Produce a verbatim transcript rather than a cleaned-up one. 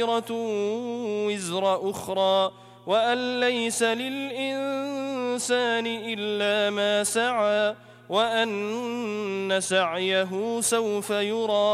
وزر أخرى وأن ليس للإنسان إلا ما سعى وأن سعيه سوف يرى